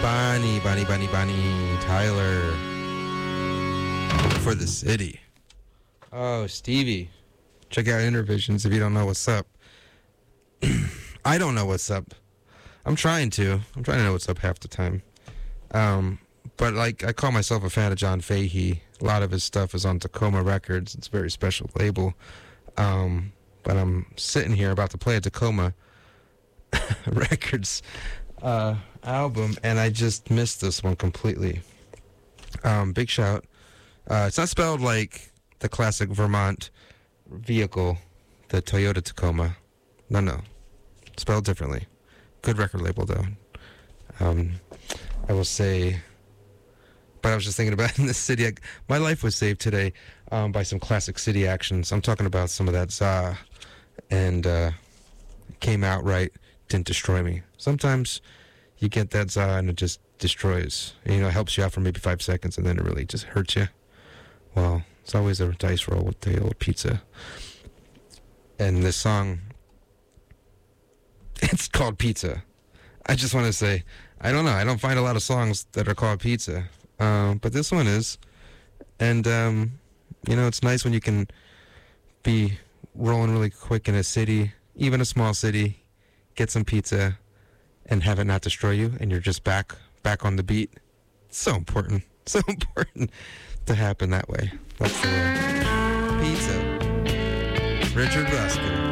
Bonnie Tyler for the city. Oh, Stevie. Check out Intervisions if you don't know what's up. I don't know what's up. I'm trying to know what's up half the time. But like, I call myself a fan of John Fahey. A lot of his stuff is on Tacoma Records. It's a very special label. But I'm sitting here about to play a Tacoma Records album, and I just missed this one completely. Big shout. It's not spelled like the classic Vermont vehicle, the Toyota Tacoma. No. Spelled differently. Good record label, though. I will say, but I was just thinking about in the city. My life was saved today by some classic city actions. I'm talking about some of that za, and came out right, didn't destroy me. Sometimes you get that za and it just destroys. You know, it helps you out for maybe 5 seconds, and then it really just hurts you. Well, it's always a dice roll with the old pizza. And this song, it's called Pizza. I just want to say, I don't know. I don't find a lot of songs that are called Pizza. But this one is. And, you know, it's nice when you can be rolling really quick in a city, even a small city, get some pizza, and have it not destroy you, and you're just back on the beat. It's so important. So important to happen that way. That's the way. Pizza. Richard Ruskin.